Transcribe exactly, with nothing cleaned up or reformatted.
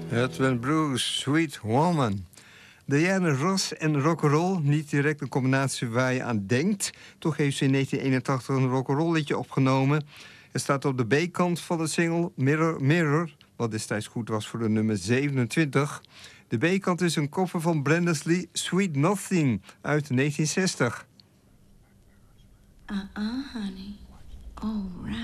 Edwin Bruce, Sweet Woman. Diana Ross en rock'n'roll, niet direct een combinatie waar je aan denkt. Toch heeft ze in negentien eenentachtig een rock'n'roll liedje opgenomen. Het staat op de B-kant van de single Mirror Mirror, wat destijds goed was voor de nummer zevenentwintig. De B-kant is een cover van Brandon Lee, Sweet Nothing, uit negentien zestig. Uh-uh, honey. All right.